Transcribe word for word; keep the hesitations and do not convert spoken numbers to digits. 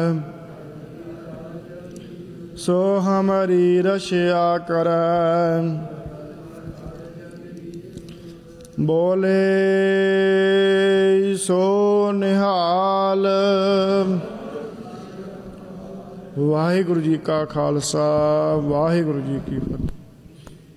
सो हमारी रशिया करैं। बोले सो निहाल। वाहिगुरु जी का खालसा वाहिगुरु जी की फतेह।